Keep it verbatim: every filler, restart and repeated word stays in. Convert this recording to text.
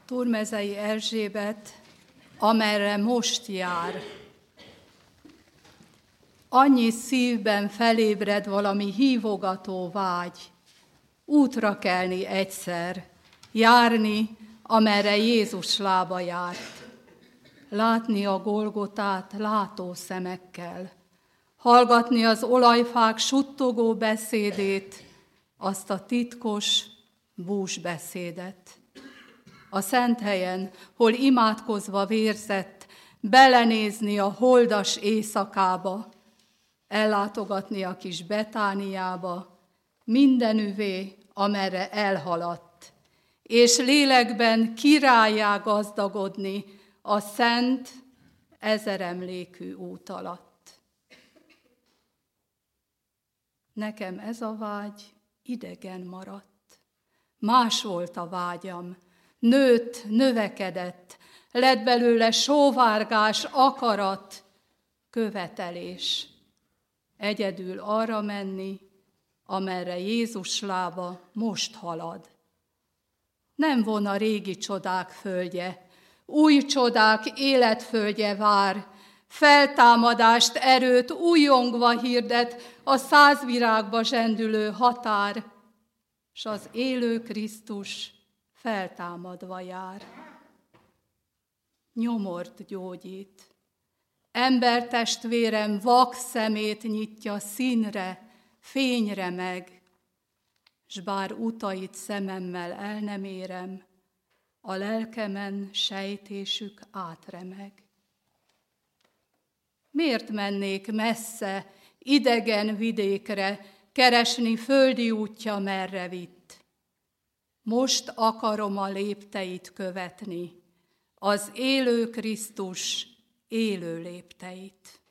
Turmezei Erzsébet, amerre most jár. Annyi szívben felébred valami hívogató vágy, útra kelni egyszer, járni, amerre Jézus lába járt. Látni a Golgotát látó szemekkel, hallgatni az olajfák suttogó beszédét, azt a titkos búsbeszédet. A szent helyen, hol imádkozva vérzett, belenézni a holdas éjszakába, ellátogatni a kis Betániába, mindenüvé, amerre elhaladt, és lélekben királlyá gazdagodni a szent, ezeremlékű út alatt. Nekem ez a vágy idegen maradt. Más volt a vágyam, nőtt, növekedett, lett belőle sóvárgás, akarat, követelés. Egyedül arra menni, amerre Jézus lába most halad. Nem von a régi csodák földje, új csodák életföldje vár, feltámadást, erőt újongva hirdet a száz virágba zsendülő határ, s az élő Krisztus feltámadva jár. Nyomort gyógyít, embertestvérem vak szemét nyitja színre, fényre meg, s bár utait szememmel el nem érem, a lelkemen sejtésük átremeg. Miért mennék messze, idegen vidékre, keresni földi útja merre vitt? Most akarom a lépteit követni, az élő Krisztus élő lépteit.